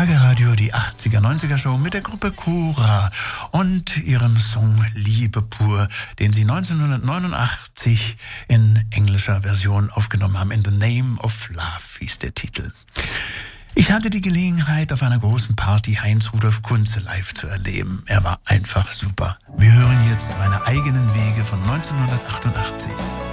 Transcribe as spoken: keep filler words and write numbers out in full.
Schlagerradio, die achtziger, neunziger Show mit der Gruppe Cora und ihrem Song Liebe pur, den sie neunzehnhundertneunundachtzig in englischer Version aufgenommen haben. In the Name of Love hieß der Titel. Ich hatte die Gelegenheit, auf einer großen Party Heinz Rudolf Kunze live zu erleben. Er war einfach super. Wir hören jetzt meine eigenen Wege von neunzehnhundertachtundachtzig.